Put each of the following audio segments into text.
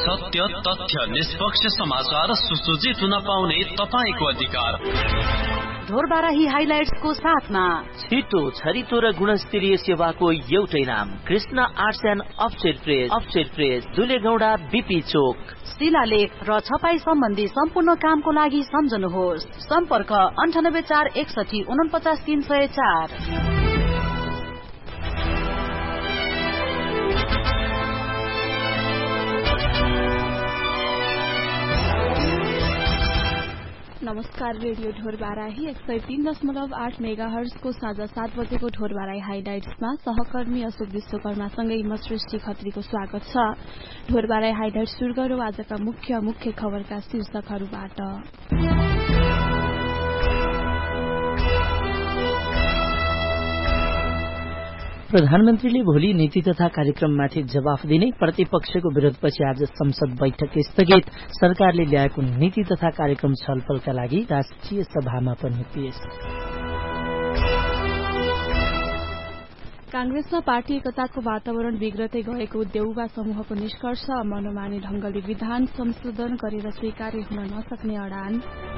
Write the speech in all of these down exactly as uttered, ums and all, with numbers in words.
सत्य, तथ्य, निष्पक्ष समाचार सुसज्जित हुन पाउने तपाईको अधिकार। ढोरबाराही हाइलाइट्सको साथमा छिटो, छरितो र गुणस्तरीय सेवाको एउटै नाम, Krishna arts and offset press. Offset press, दुलेगौडा, BP चोक। शिलालेख र छपाई सम्बन्धी सम्पूर्ण कामको लागि सम्झनुहोस्। सम्पर्क अन्ठानब्बे चार एकसठी उनपचास तीन सय चार। नमस्कार, रेडियो ढोरबाराही एक सय तीन दशमलव आठ मेगा हर्जको साँझ सात बजेको ढोरबाराही हाइलाइट्समा सहकर्मी अशोक विश्वकर्मासँगै म सृष्टि खत्रीको स्वागत छ। ढोरबाराही हाइलाइट्स सुरु गरौं आजका मुख्य मुख्य खबरका शीर्षकहरूबाट। प्रधानमन्त्रीले भोलि नीति तथा कार्यक्रममाथि जवाफ दिने, प्रतिपक्षको विरोधपछि आज संसद बैठक स्थगित, सरकारले ल्याएको नीति तथा कार्यक्रम छलफलका लागि राष्ट्रिय सभामा पनि पेश। कांग्रेसमा पार्टी एकताको वातावरण बिग्रदै गएको देउबा समूहको निष्कर्ष, मनोमानी ढंगले विधान संशोधन गरेर स्वीकार्य हुन नसक्ने अडान।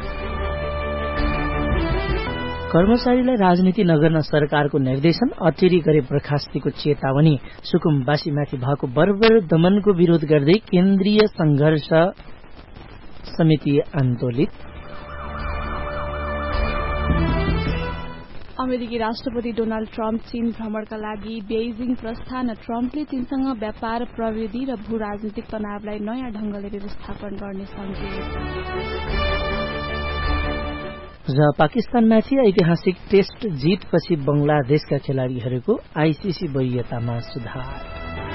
कर्मचारीलाई राजनीति नगर्न सरकारको निर्देशन, अटेरी गरे बर्खास्तीको चेतावनी। सुकुम्बासीमाथि भएको बर्बर दमनको विरोध गर्दै केन्द्रीय संघर्ष समिति आन्दोलित। अमेरिकी राष्ट्रपति डोनाल्ड ट्रम्प चीन भ्रमणका लागि बेइजिङ प्रस्थान, ट्रम्पले चीनसँग व्यापार, प्रविधि र भू राजनीतिक तनावलाई नयाँ ढंगले व्यवस्थापन गर्ने संकेत। र पाकिस्तानमाथि ऐतिहासिक टेस्ट जीतपछि बंगलादेशका खेलाड़ीहरूको आईसीसी वरीयतामा सुधार।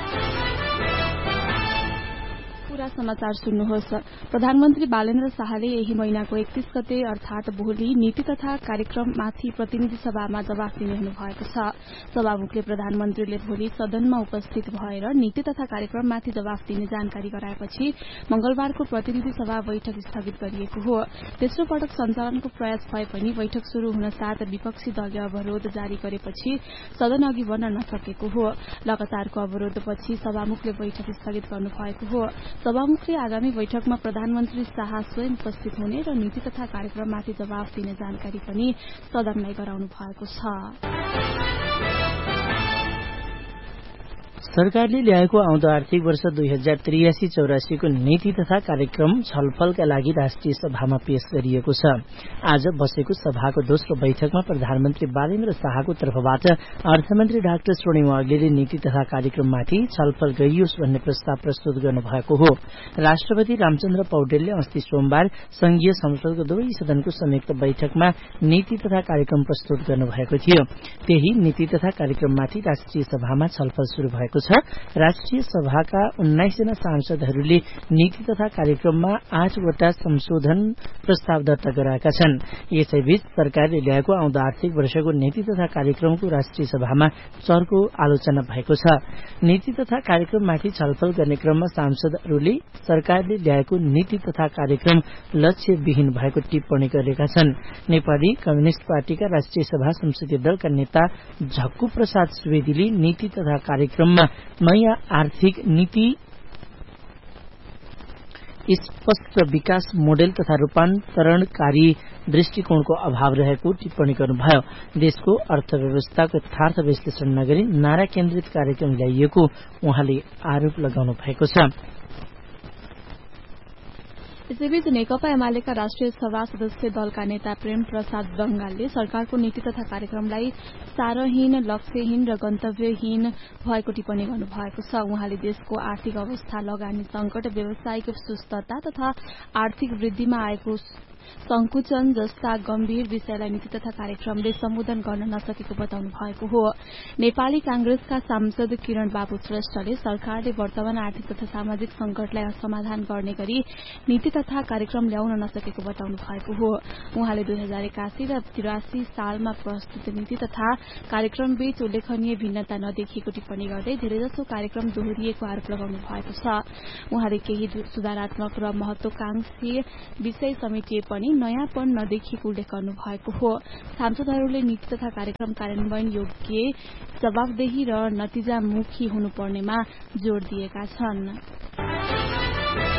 पूरा समाचार सुन्नुहोस्। प्रधानमन्त्री बालेन्द्र शाहले यही महिनाको एकतीस गते अर्थात भोलि नीति तथा कार्यक्रममाथि प्रतिनिधि सभामा जवाफ दिने हुनु भएको छ। सभामुखले प्रधानमन्त्रीले भोलि सदनमा उपस्थित भएर नीति तथा कार्यक्रममाथि जवाफ दिने जानकारी गराएपछि मंगलबारको प्रतिनिधि सभा बैठक स्थगित गरिएको हो। तेस्रो पटक सञ्चालनको प्रयास भए पनि बैठक शुरू हुन साथ विपक्षी दलले अवरोध जारी गरेपछि सदन अघि बढ्न नसकेको हो। लगातारको अवरोधपछि सभामुखले बैठक स्थगित गर्नु भएको हो। सभामुखले आगामी बैठकमा प्रधानमन्त्री शाह स्वयं उपस्थित हुने र नीति तथा कार्यक्रममाथि जवाफ दिने जानकारी पनि सदनलाई गराउनु भएको छ। सरकारले ल्याएको आउँदो आर्थिक वर्ष दुई हजार त्रियासी चौरासीको नीति तथा कार्यक्रम छलफलका लागि राष्ट्रिय सभामा पेश गरिएको छ। आज बसेको सभाको दोस्रो बैठकमा प्रधानमन्त्री बालेन्द्र शाहको तर्फबाट अर्थमन्त्री डाक्टर स्वर्णिम अग्लीले नीति तथा कार्यक्रममाथि छलफल गरियोस् भन्ने प्रस्ताव प्रस्तुत गर्नुभएको हो। राष्ट्रपति रामचन्द्र पौडेलले अस्ति सोमबार संघीय संसदको दुवै सदनको संयुक्त बैठकमा नीति तथा कार्यक्रम प्रस्तुत गर्नुभएको थियो। त्यही नीति तथा कार्यक्रममाथि राष्ट्रिय सभामा छलफल शुरू भएको छ। राष्ट्रिय सभाका उन्नाइस जना सांसदहरूले नीति तथा कार्यक्रममा आठवटा संशोधन प्रस्ताव दर्ता गराएका छन्। यसैबीच सरकारले ल्याएको आउँदो आर्थिक वर्षको नीति तथा कार्यक्रमको राष्ट्रिय सभामा चर्को आलोचना भएको छ। नीति तथा कार्यक्रममाथि छलफल गर्ने क्रममा सांसदहरूले सरकारले ल्याएको नीति तथा कार्यक्रम लक्ष्यविहीन भएको टिप्पणी गरेका छन्। नेपाली कम्युनिष्ट पार्टीका राष्ट्रिय सभा संसदीय दलका नेता झक्कु प्रसाद सुवेदीले नीति तथा कार्यक्रममा नयाँ आर्थिक नीति, स्पष्ट विकास मोडेल तथा रूपान्तरणकारी दृष्टिकोणको अभाव रहेको टिप्पणी गर्नुभयो। देशको अर्थव्यवस्थाको यथार्थ विश्लेषण नगरी नारा केन्द्रित कार्यक्रम ल्याइएको उहाँले आरोप लगाउनु भएको छ। यसैबीच नेकपा एमालेका राष्ट्रिय सभा सदस्य दलका नेता प्रेम प्रसाद दंगालले सरकारको नीति तथा कार्यक्रमलाई सारहीन, लक्ष्यहीन र गन्तव्यहीन भएको टिप्पणी गर्नुभएको छ। उहाँले देशको आर्थिक अवस्था, लगानी संकट, व्यावसायिक सुस्तता तथा आर्थिक वृद्धिमा आएको संकुचन जस्ता गम्भीर विषयलाई नीति तथा कार्यक्रमले सम्बोधन गर्न नसकेको बताउनु भएको हो। नेपाली कांग्रेसका सांसद किरण बाबु श्रेष्ठले सरकारले वर्तमान आर्थिक तथा सामाजिक संकटलाई समाधान गर्ने गरी नीति तथा कार्यक्रम ल्याउन नसकेको बताउनु भएको हो। उहाँले दुई हजार एकासी र तिरासी सालमा प्रस्तुत नीति तथा कार्यक्रम बीच उल्लेखनीय भिन्नता नदेखिएको टिप्पणी गर्दै धेरैजसो कार्यक्रम दोहोरिएको आरोप लगाउनु भएको छ। उहाँले केही सुधारात्मक र महत्वाकांक्षी विषय समेटिए पनि नयाँपन नदेखिएको उल्लेख गर्नु भएको हो। सांसदहरूले नीति तथा कार्यक्रम कार्यान्वयन योग्य, जवाफदेही र नतिजामुखी हुनुपर्नेमा जोड़ दिएका छन्।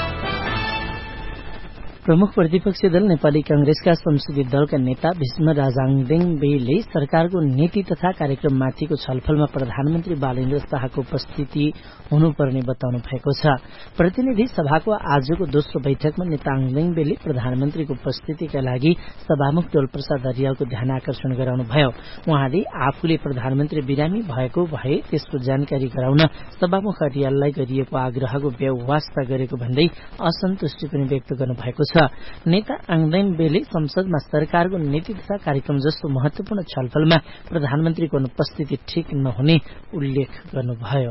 प्रमुख प्रतिपक्षी दल नेपाली कांग्रेसका संसदीय दलका नेता भीष्म राजाङदेङबेले सरकारको नीति तथा कार्यक्रममाथिको छलफलमा प्रधानमन्त्री बालेन्द्र शाहको उपस्थिति हुनुपर्ने बताउनु भएको छ। प्रतिनिधि सभाको आजको दोस्रो बैठकमा नेता आङदेङबेले प्रधानमन्त्रीको उपस्थितिका लागि सभामुख डोलप्रसाद हरियालको ध्यान आकर्षण गराउनुभयो। उहाँले आफूले प्रधानमन्त्री बिरामी भएको भए त्यसको जानकारी गराउन सभामुख हरियाललाई गरिएको आग्रहको व्यवस्था गरेको भन्दै असन्तुष्टि पनि व्यक्त गर्नुभएको छ। नेता आङदेङबेले संसदमा सरकारको नीति तथा कार्यक्रम जस्तो महत्वपूर्ण छलफलमा प्रधानमन्त्रीको अनुपस्थिति ठिक नहुने उल्लेख गर्नुभयो।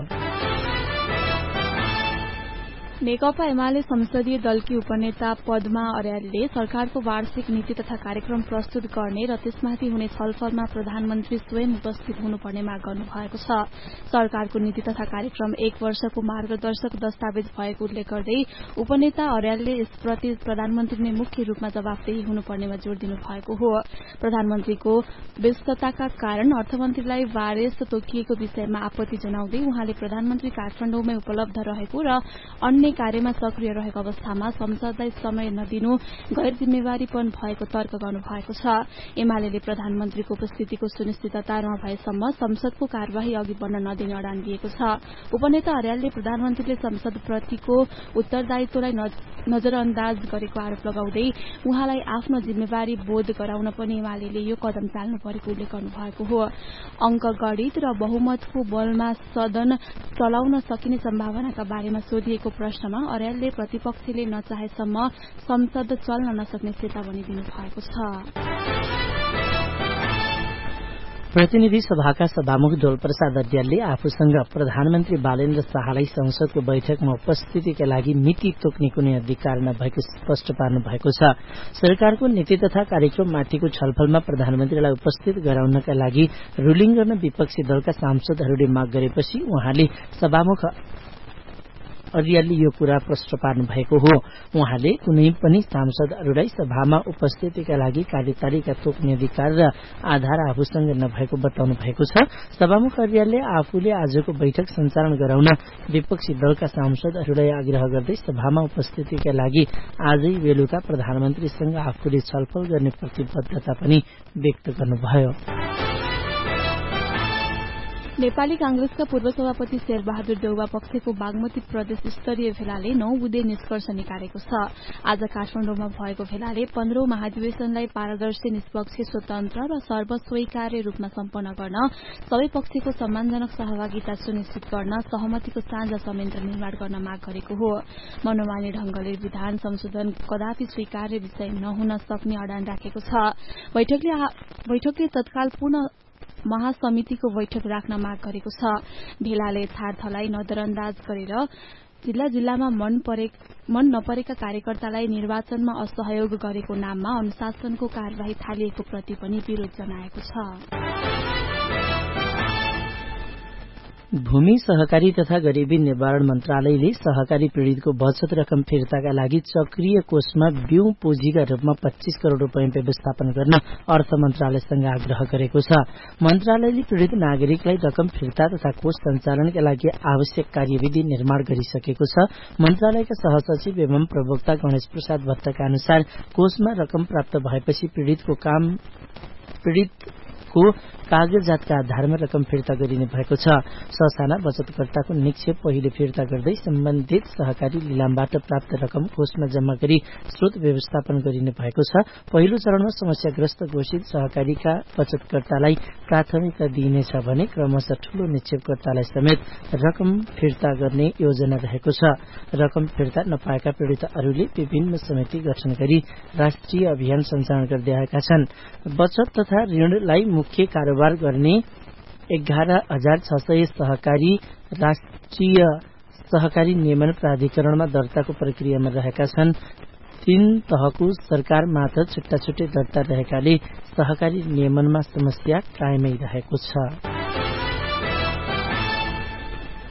नेकपा एमाले संसदीय दलकी उपनेता पद्मा अर्यालले सरकारको वार्षिक नीति तथा कार्यक्रम प्रस्तुत गर्ने र त्यसमाथि हुने छलफलमा प्रधानमन्त्री स्वयं उपस्थित हुनुपर्ने माग गर्नुभएको छ। सरकारको नीति तथा कार्यक्रम एक वर्षको मार्गदर्शक दस्तावेज भएको उल्लेख गर्दै उपनेता अर्यालले यसप्रति प्रधानमन्त्री नै मुख्य रूपमा जवाफदेही हुनुपर्नेमा जोड़ दिनु भएको हो। प्रधानमन्त्रीको व्यस्तताका कारण अर्थमन्त्रीलाई वारेस तोकिएको विषयमा आपत्ति जनाउँदै उहाँले प्रधानमन्त्री काठमाडौँमै उपलब्ध रहेको र अन्य कार्यमा सक्रिय रहेको अवस्थामा संसदलाई समय नदिनु गैर जिम्मेवारीपन भएको तर्क गर्नु भएको छ। एमाले प्रधानमन्त्रीको उपस्थितिको सुनिश्चितता नभएसम्म संसदको कार्यवाही अघि बढ्न नदिने अडान दिएको छ। उपनेता अर्यालले प्रधानमन्त्रीले संसदप्रतिको उत्तरदायित्वलाई नजरअन्दाज गरेको आरोप लगाउँदै उहाँलाई आफ्नो जिम्मेवारी बोध गराउन पनि एमाले यो कदम चाल्नु परेको उल्लेख गर्नु भएको हो। अंक गणित र बहुमतको बलमा सदन चलाउन सकिने सम्भावनाका बारेमा सोधिएको प्रश्नमा अर्यालले प्रतिपक्षले नचाहेसम्म संसद चल्न नसक्ने चेतावनी दिनुभएको छ। प्रतिनिधि सभाका सभामुख डोलप्रसाद अर्यालले आफूसँग प्रधानमन्त्री बालेन्द्र शाहलाई संसदको बैठकमा उपस्थितिका लागि मिति तोक्ने कुनै अधिकार नभएको स्पष्ट पार्नु भएको छ। सरकारको नीति तथा कार्यक्रममाथिको छलफलमा प्रधानमन्त्रीलाई उपस्थित गराउनका लागि रुलिङ गर्न विपक्षी दलका सांसदहरूले माग गरेपछि उहाँले सभामुख अर्यालले यो कुरा प्रश्न पार्नु भएको हो। उहाँले कुनै पनि सांसदहरूलाई सभामा उपस्थितिका लागि कार्यतालिका तोक्ने अधिकार र आधार आफूसँग नभएको बताउनु भएको छ। सभामुख अर्यालले आफूले आजको बैठक सञ्चालन गराउन विपक्षी दलका सांसदहरूलाई आग्रह गर्दै सभामा उपस्थितिका लागि आजै बेलुका प्रधानमन्त्रीसँग आफूले छलफल गर्ने प्रतिबद्धता पनि व्यक्त गर्नुभयो। नेपाली कांग्रेसका पूर्व सभापति शेरबहादुर देउवा पक्षको बागमती प्रदेश स्तरीय भेलाले नौ बुँदे निष्कर्ष निकालेको छ। आज काठमाडौँमा भएको भेलाले पन्ध्रौं महाधिवेशनलाई पारदर्शी, निष्पक्ष, स्वतन्त्र र सर्वस्वीकार्य रूपमा सम्पन्न गर्न सबै पक्षको सम्मानजनक सहभागिता सुनिश्चित गर्न सहमतिको साझा संयन्त्र निर्माण गर्न माग गरेको हो। मनोमानी ढंगले विधान संशोधन कदापि स्वीकार्य विषय नहुन सक्ने अडान राखेको छ। बैठकले बैठकले तत्काल पूर्ण महासमितिको बैठक राख्न माग गरेको छ। भेलाले यथार्थलाई नजरअन्दाज गरेर जिल्ला जिल्लामा मन परे मन नपरेका कार्यकर्तालाई निर्वाचनमा असहयोग गरेको नाममा अनुशासनको कार्यवाही थालिएको प्रति पनि विरोध जनाएको छ। भूमि सहकारी तथा गरीबी निवारण मन्त्रालयले सहकारी पीड़ितको बचत रकम फिर्ताका लागि चक्रीय कोषमा बिउ पुँजीका रूपमा पच्चीस करोड़ रूपियाँ व्यवस्थापन गर्न अर्थ मन्त्रालयसँग आग्रह गरेको छ। मन्त्रालयले पीड़ित नागरिकलाई रकम फिर्ता तथा कोष सञ्चालनका लागि आवश्यक कार्यविधि निर्माण गरिसकेको छ। मन्त्रालयका सहसचिव एवं प्रवक्ता गणेश प्रसाद भट्टका अनुसार कोषमा रकम प्राप्त भएपछि पीड़ितको काम पीड़ितको कागजातका आधारमा रकम फिर्ता गरिने भएको छ। ससाना बचतकर्ताको निक्षेप पहिले फिर्ता गर्दै सम्बन्धित सहकारी लिलामबाट प्राप्त रकम कोषमा जम्मा गरी स्रोत व्यवस्थापन गरिने भएको छ। पहिलो चरणमा समस्याग्रस्त घोषित सहकारीका बचतकर्तालाई प्राथमिकता दिइनेछ भने क्रमशः ठूलो निक्षेपकर्तालाई समेत रकम फिर्ता गर्ने योजना रहेको छ। रकम फिर्ता नपाएका पीड़ितहरूले विभिन्न समिति गठन गरी राष्ट्रिय अभियान सञ्चालन गर्दै आएका छन्। बचत तथा ऋणलाई मुख्य कारोबार गर्ने एघार हजार छ सय सहकारी राष्ट्रिय सहकारी नियमन प्राधिकरणमा दर्ताको प्रक्रियामा रहेका छन्। तीन तहको सरकार मात्र छुट्टा छुट्टै दर्ता रहेकाले सहकारी नियमनमा समस्या कायमै रहेको छ।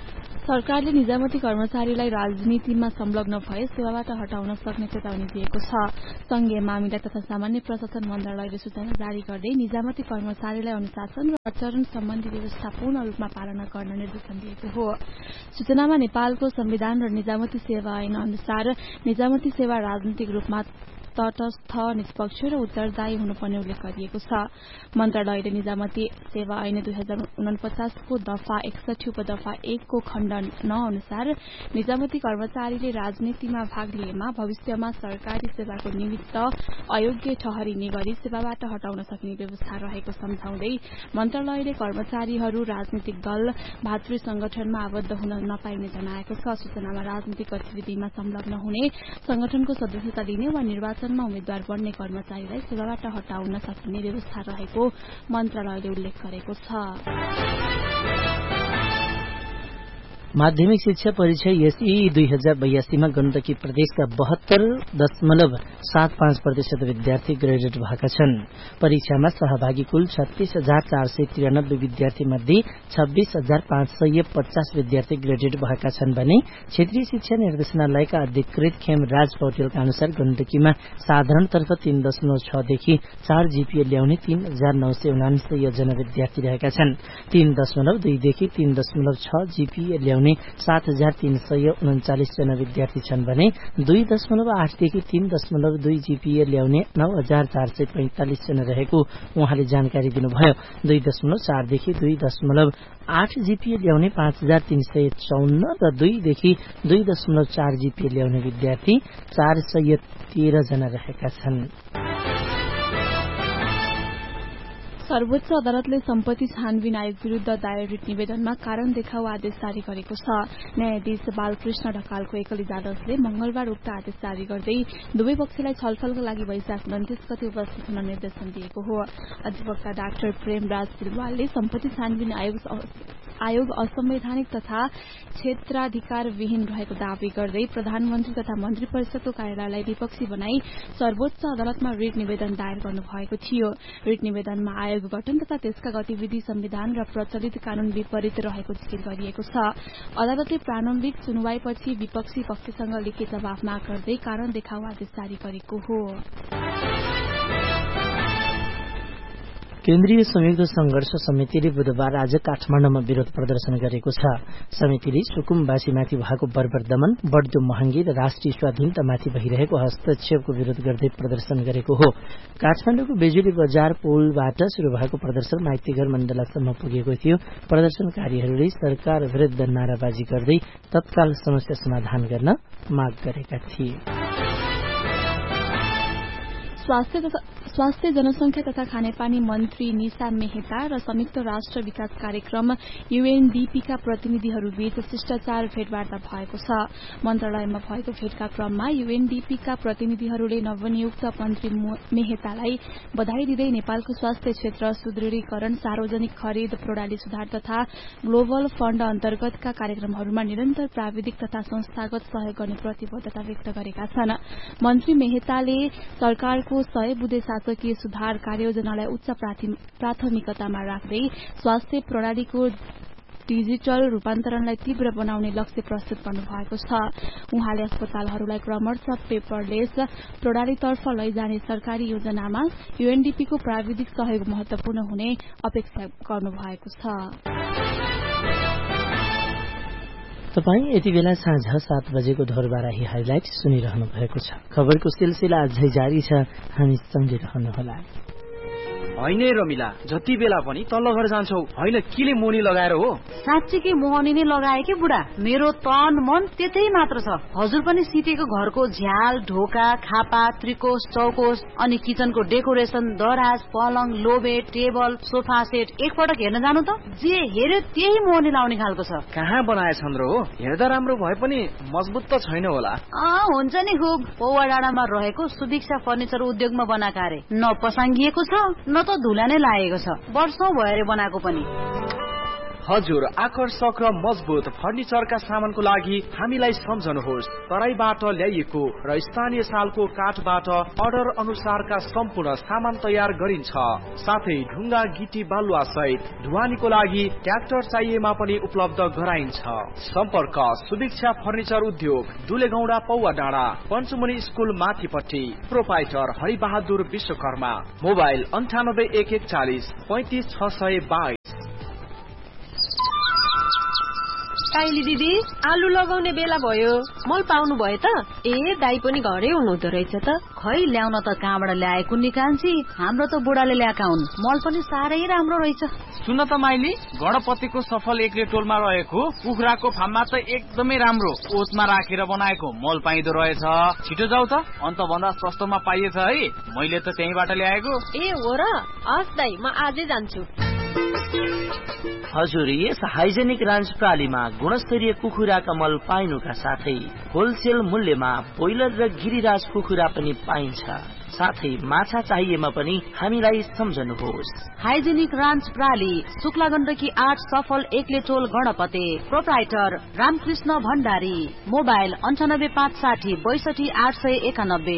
सरकारले निजामती कर्मचारीलाई राजनीतिमा संलग्न भए सेवाबाट हटाउन सक्ने चेतावनी दिएको छ। संघीय मामिला तथा सामान्य प्रशासन मन्त्रालयले सूचना जारी गर्दै निजामती कर्मचारीलाई अनुशासन र आचरण सम्बन्धी व्यवस्था पूर्ण रूपमा पालना गर्न निर्देशन दिएको हो। सूचनामा नेपालको संविधान र निजामती सेवा ऐन अनुसार निजामती सेवा राजनीतिक रूपमा तटस्थ, निष्पक्ष र उत्तरदायी हुनुपर्ने उल्लेख गरिएको छ। मन्त्रालयले निजामती सेवा ऐन दुई हजार उनपचासको दफा एकसठी उपदफा एकको खण्ड नौ अनुसार निजामती कर्मचारीले राजनीतिमा भाग लिएमा भविष्यमा सरकारी सेवाको निमित्त अयोग्य ठहरिने गरी सेवाबाट हटाउन सक्ने व्यवस्था रहेको सम्झाउँदै मन्त्रालयले कर्मचारीहरू राजनीतिक दल, भातृ संगठनमा आबद्ध हुन नपाइने जनाएको छ। सूचनामा राजनीतिक गतिविधिमा संलग्न हुने, संगठनको सदस्यता लिने वा निर्वाचन उम्मेद्वार बन्ने कर्मचारीलाई सेवाबाट हटाउन सकिने व्यवस्था रहेको मन्त्रालयले उल्लेख गरेको छ। माध्यमिक शिक्षा परीक्षा एसई दुई हजार बयासीमा गण्डकी प्रदेशका बहत्तर दशमलव सात पाँच प्रतिशत विद्यार्थी ग्रेडेड भएका छन्। परीक्षामा सहभागी कुल छत्तीस हजार चार सय त्रियानब्बे विद्यार्थी मध्ये छब्बीस हजार पाँच सय पचास विद्यार्थी ग्रेडेड भएका छन् भने क्षेत्रीय शिक्षा निर्देशनालयका अधिकृत खेमराज पौडेलका अनुसार गण्डकीमा साधारणतर्फ तीन दशमलव छदेखि चार जीपीए ल्याउने तीन हजार नौ सय उनासय जना विद्यार्थी रहेका छन्। तीन दशमलव दुईदेखि तीन दशमलव छ जीपीए ल्याउने सात हजार तीन सय उन्चालिस जना विद्यार्थी छन् भने दुई दशमलव आठदेखि तीन दशमलव दुई जीपीए ल्याउने नौ हजार चार सय पैंतालिस जना रहेको उहाँले जानकारी दिनुभयो। दुई दशमलव चारदेखि दुई दशमलव आठ जीपीए ल्याउने पाँच हजार तीन सय चौन्न र दुईदेखि दुई दशमलव चार जीपीए ल्याउने विद्यार्थी चार सय तेह्र जना रहेका छन्। सर्वोच्च अदालतले सम्पत्ति छानबिन आयोग विरूद्ध दायर रिट निवेदनमा कारण देखाउ आदेश जारी गरेको छ। न्यायाधीश बालकृष्ण ढकालको एकल इजाजतले मंगलबार उक्त आदेश जारी गर्दै दुवै पक्षलाई छलफलका लागि वैशाख उन्तीस गते उपस्थित हुन निर्देशन दिएको हो। अधिवक्ता डाक्टर प्रेमराज सिलवालले सम्पत्ति छानबिन आयोग आयोग असंवैधानिक तथा क्षेत्राधिकार विहीन रहेको दावी गर्दै प्रधानमन्त्री तथा मन्त्री परिषदको कार्यालयलाई विपक्षी बनाई सर्वोच्च अदालतमा रिट निवेदन दायर गर्नुभएको थियो। रिट निवेदनमा आयोग गठन तथा त्यसका गतिविधि संविधान र प्रचलित कानून विपरीत रहेको जिकिर गरिएको छ। अदालतले प्रारम्भिक सुनवाईपछि विपक्षी पक्षसँग लिखित जवाफ माग गर्दै कारण देखाउ आदेश जारी गरेको हो। केन्द्रीय संयुक्त संघर्ष समितिले बुधबार आज काठमाडौँमा विरोध प्रदर्शन गरेको छ। समितिले सुकुमवासीमाथि भएको बर्बर दमन, बढ्दो महँगी र राष्ट्रिय स्वाधीनतामाथि भइरहेको हस्तक्षेपको विरोध गर्दै प्रदर्शन गरेको हो। काठमाडौँको बेजुली बजार पुलबाट शुरू भएको प्रदर्शन माइतीघर मण्डलासम्म पुगेको थियो। प्रदर्शनकारीहरूले सरकार विरूद्ध नाराबाजी गर्दै तत्काल समस्या समाधान गर्न माग गरेका थिए। स्वास्थ्य स्वास्थ्य जनसंख्या तथा खानेपानी मन्त्री निशा मेहता र संयुक्त राष्ट्र विकास कार्यक्रम यूएनडीपी का प्रतिनिधिहरूबीच शिष्टाचार भेटवार्ता भएको छ। मन्त्रालयमा भएको भेटका क्रममा यूएनडीपी का प्रतिनिधिहरूले नवनियुक्त मन्त्री मेहतालाई बधाई दिँदै नेपालको स्वास्थ्य क्षेत्र सुदृढीकरण, सार्वजनिक खरिद प्रणाली सुधार तथा ग्लोबल फण्ड अन्तर्गतका कार्यक्रमहरूमा निरन्तर प्राविधिक तथा संस्थागत सहयोग गर्ने प्रतिबद्धता व्यक्त गरेका छन्। मन्त्री मेहताले सरकारको सय बुँदे शासकीय सुधार कार्ययोजनालाई उच्च प्राथमिकतामा राख्दै स्वास्थ्य प्रणालीको डिजिटल रूपान्तरणलाई तीव्र बनाउने लक्ष्य प्रस्तुत गर्नु भएको छ। उहाँले अस्पतालहरूलाई क्रमशः पेपरलेस प्रणालीतर्फ लैजाने सरकारी योजनामा यूएनडीपी को प्राविधिक सहयोग महत्वपूर्ण हुने अपेक्षा गर्नु भएको छ। तपाईँ यति बेला साँझ सात बजेको धोरबाराही हाइलाइट सुनिरहनु भएको छ। खबरको सिलसिला अझै जारी छ, हामी सँगै रहनुहोला। हैन रमिला, जति बेला पनि तल्लो घर जान्छौ, हैन किले मोनी लगाएर हो? साँच्चीकै मोहनी नै लगाए के बुढा, मेरो तन मन त्यतै मात्र छ। हजुर पनि सिटेको घरको झ्याल, ढोका, खापा, त्रिकोस, चौकोस अनि किचनको डेकोरेसन, दराज, पलङ, लोबे, टेबल, सोफा सेट एकपटक हेर्न जानु त, जे हेर्यो त्यही मोहनी लाउने खालको छ। कहाँ बनाएछन् र हो? हेर्दा राम्रो भए पनि मजबुत त छैन होला। अँ हुन्छ नि, खुब पौवा डाँडामा रहेको सुदीक्षा फर्निचर उद्योगमा बनाएका अरे। न पसाङ्गिएको छ न त धुला नै लागेको छ, वर्षौं भयो अरे बनाएको पनि। हजुर, आकर्षक र मजबुत फर्निचरका सामानको लागि हामीलाई सम्झनुहोस्। तराईबाट ल्याइएको र स्थानीय सालको काठबाट अर्डर अनुसारका सम्पूर्ण सामान तयार गरिन्छ। साथै ढुङ्गा गिटी बालुवा सहित ढुवानीको लागि ट्र्याक्टर चाहिएमा पनि उपलब्ध गराइन्छ। सम्पर्क सुभिक्षा फर्निचर उद्योग, दुलेगौडा पौवा डाँडा, पञ्चमुनि स्कुल माथिपट्टि। प्रोपाइटर हरिबहादुर विश्वकर्मा। मोबाइल अन्ठानब्बे एक एकचालिस पैंतिस छ सय बाइस। साइली दिदी, आलु लगाउने बेला भयो, मल पाउनु भयो त? ए दाई पनि घरै हुनुहुँदो रहेछ त। खै ल्याउन त कहाँबाट ल्याएको नि कान्छी, हाम्रो त बुढाले ल्याएका हुन्। मल पनि साह्रै राम्रो रहेछ। सुन त माइली, गणपतिको सफल एक्ले टोलमा रहेको कुखुराको फार्ममा त एकदमै राम्रो ओतमा राखेर बनाएको मल पाइदो रहेछ। छिटो जाऊ त, अन्त भन्दा सस्तोमा पाइएछ है। मैले त त्यहीबाट ल्याएको। ए हो र? हस् दाई, म आजै जान्छु। हजुर, यस हाइजेनिक रान्च प्रालीमा गुणस्तरीय कुखुराका मल पाइनुका साथै होलसेल मूल्यमा बोइलर र गिरिराज कुखुरा पनि पाइन्छ। साथै माछा चाहिएमा पनि हामीलाई सम्झनुहोस्। हाइजेनिक रान्च प्राली, शुक्ला गण्डकी आठ, सफल एक्ले टोल गणपते। प्रोप्राइटर रामकृष्ण भण्डारी। मोबाइल अन्ठानब्बे पाँच साठी बैसठी आठ सय एकानब्बे।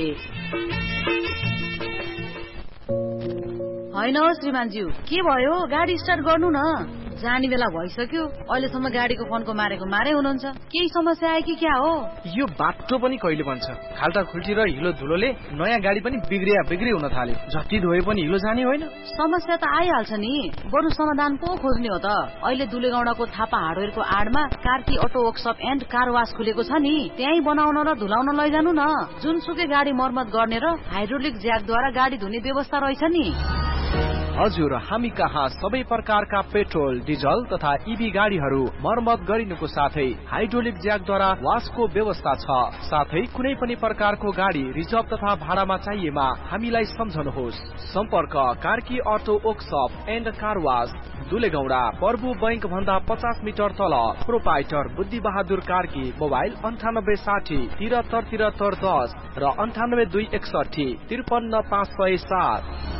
होइन श्रीमानज्यू, के भयो? गाडी स्टार्ट गर्नु न। जाने बेला भइसक्यो, अहिलेसम्म गाडीको फोनको मारेको मारे हुनुहुन्छ। केही समस्या आयो कि क्या हो? यो बाटो पनि कहिले बन्छ? खाल्टा खुल्टी र हिलो धुलोले नयाँ गाडी पनि बिग्रिया बिग्री हुन थाल्यो। जति धोए पनि हिलो जाने होइन। समस्या त आइहाल्छ नि, बरु समाधान पो खोज्ने हो त। अहिले दुलेगौडाको Thapa हार्डवेयरको आडमा Karki auto workshop and car वास खुलेको छ नि, त्यही बनाउन र धुलाउन लैजानु न। जुनसुकै गाडी मर्मत गर्ने र हाइड्रोलिक ज्याकद्वारा गाडी धुने व्यवस्था रहेछ नि। हजुर, हामी कहाँ सबै प्रकारका पेट्रोल, डिजल तथा इभी गाडीहरू मर्मत गरिनुको साथै हाइड्रोलिक ज्याकद्वारा वासको व्यवस्था छ। साथै कुनै पनि प्रकारको गाडी रिजर्भ तथा भाडामा चाहिएमा हामीलाई सम्झनुहोस्। सम्पर्क Karki auto workshop and car वास, दुलेगौडा, प्रभु बैंक भन्दा पचास मिटर तल। प्रोपाइटर बुद्धि बहादुर कार्की। मोबाइल अन्ठानब्बे साठी तिहत्तर तिहत्तर दस र अन्ठानब्बे दुई एकसठी त्रिपन्न पाँच सय सात।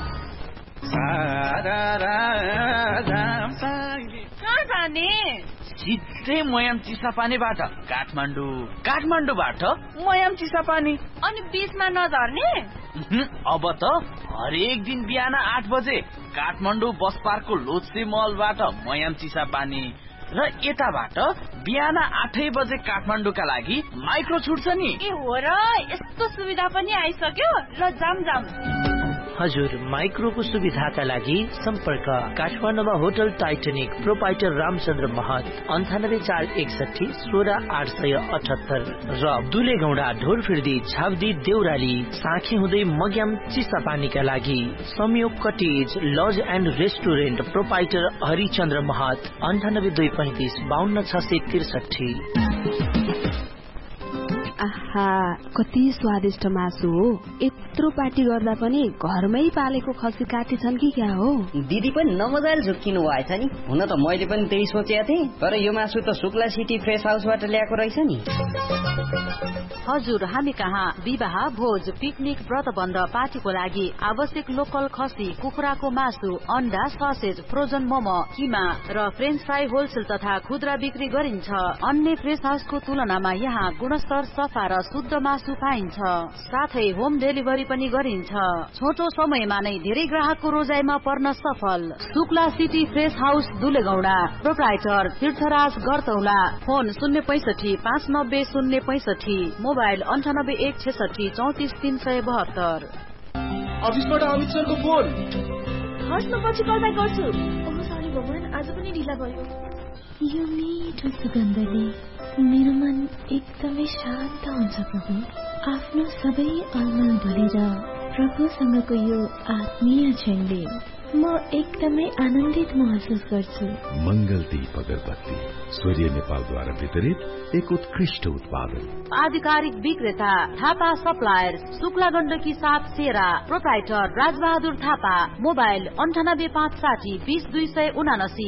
कहाँ जाने? सिधै मयाम चिसापानीबाट काठमाडौँ। काठमाडौँबाट मयाम चिसापानी। अनि बीचमा नझर्ने? अब त हरेक दिन बिहान आठ बजे काठमाडौँ बस पार्कको लोत्से मलबाट मयाम चिसापानी र यताबाट बिहान आठै बजे काठमाडौँका लागि माइक्रो छुट्छ नि। ए हो र? यस्तो सुविधा पनि आइसक्यो? ल जाम जाम। हजुर, माइक्रोको सुविधाका लागि सम्पर्क काठमाडौँमा होटल टाइटनिक। प्रोपाइटर रामचन्द्र महत। अन्ठानब्बे चार एकसठी सोह्र आठ सय अठहत्तर र दुलेगौडा ढोरफिर्दी झावदी देउराली साँखी हुँदै मग्याम चिसापानीका लागि संयोग cottage laws and restaurant. Proprietor Harichandra महत। अन्ठानब्बे दुई पैंतिस बाहन्न छ सय त्रिसठी। आहा, कति स्वादिष्ट मासु हो। यत्रो पार्टी गर्दा पनि घरमै पालेको खसी काटी छन् कि क्या हो? दिदी पनि नमजाले झुक्किनु भएछ नि। हुन त मैले पनि त्यही सोचेको थिएँ, तर यो मासु त शुक्ला सिटी फ्रेस हाउसबाट ल्याएको रहेछ नि। हजुर, हामी कहाँ विवाह, भोज, पिकनिक, व्रतबन्ध, पार्टीको लागि आवश्यक लोकल खसी, कुखुराको मासु, अन्डा, ससेज, फ्रोजन मोमो, किमा र फ्रेन्च फ्राई होलसेल तथा खुद्रा बिक्री गरिन्छ। अन्य फ्रेस हाउसको तुलनामा यहाँ गुणस्तर, सफा र शुद्ध मासु पाइन्छ। साथै होम डेलिभरी पनि गरिन्छ। छोटो समयमा नै धेरै ग्राहकको रोजाइमा पर्न सफल। Shukla city fresh house, दुलेगौडा। Proprietor तीर्थराज गरतौला। फोन शून्य पैसठी पाँच नब्बे शून्य पैसठी। मोबाइल अन्ठानब्बे एक छेसठी चौतिस तीन सय बहत्तर। अफिसबाट अमित सरको फोन। हस्, म पछि कल ब्याक गर्छु। ओह सरी भगवान, आज पनि ढिला भयो। यो मिठो सुगन्धले मेरो मन एकदमै शान्त हुन्छ प्रभु। आफ्नो सबै अलमल भुलेर प्रभुसँगको यो आत्मीय क्षणले म एकदमै आनन्दित महसुस गर्छु। मंगल दीप अगरबत्ती सूर्य नेपालद्वारा वितरित एक उत्कृष्ट उत्पादन। आधिकारिक विक्रेता थापा सप्लायर्स, शुक्ला गण्डकी सात सेरा। प्रोप्राइटर राजबहादुर थापा। मोबाइल अन्ठानब्बे पाँच साठी बीस दुई सय उनासी।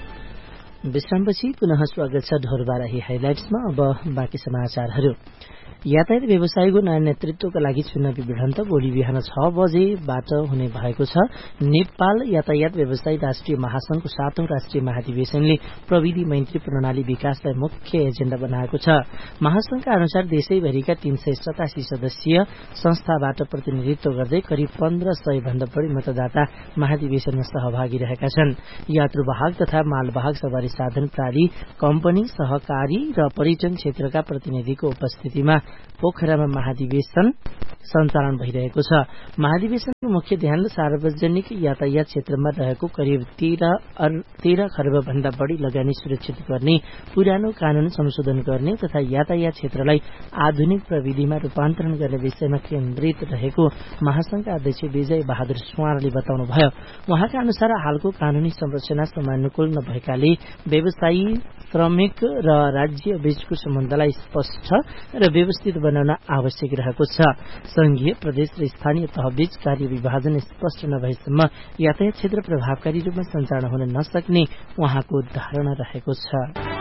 विश्रामपछि पुनः स्वागत छ ढोरबाराही हाइलाइट्समा। अब बाँकी समाचारहरू। यातायात व्यवसायको नयाँ नेतृत्वका लागि चुनावी भिडन्त भोलि बिहान छ बजेबाट हुने भएको छ। नेपाल यातायात व्यवसायी राष्ट्रिय महासंघको सातौं राष्ट्रिय महाधिवेशनले प्रविधि मैत्री प्रणाली विकासलाई मुख्य एजेण्डा बनाएको छ। महासंघका अनुसार देशैभरिका तीन सय सतासी सदस्यीय संस्थाबाट प्रतिनिधित्व गर्दै करिब पन्ध्र सय भन्दा बढ़ी मतदाता महाधिवेशनमा सहभागी रहेका छन्। यात्रुवाहक तथा मालवाहक सवारी साधन प्राली, कम्पनी, सहकारी र पर्यटन क्षेत्रका प्रतिनिधिको उपस्थितिमा पोखरामा महाधिवेशन सञ्चालन भइरहेको छ। महाधिवेशनको मुख्य ध्यान सार्वजनिक यातायात क्षेत्रमा रहेको करिब तेह्र खर्ब भन्दा बढ़ी लगानी सुरक्षित गर्ने, पुरानो कानून संशोधन गर्ने तथा यातायात क्षेत्रलाई आधुनिक प्रविधिमा रूपान्तरण गर्ने विषयमा केन्द्रित रहेको महासंघका अध्यक्ष विजय बहादुर सुवारले बताउनुभयो। उहाँका अनुसार हालको कानूनी संरचना समयानुकूल नभएकाले व्यवसायी, श्रमिक र राज्य बीचको सम्बन्धलाई स्पष्ट र व्यवस्थित बनाउन आवश्यक रहेको छ। संघीय, प्रदेश र स्थानीय तहबीच कार्य विभाजन स्पष्ट नभएसम्म यातायात क्षेत्र प्रभावकारी रूपमा सञ्चालन हुन नसक्ने उहाँको धारणा रहेको छ।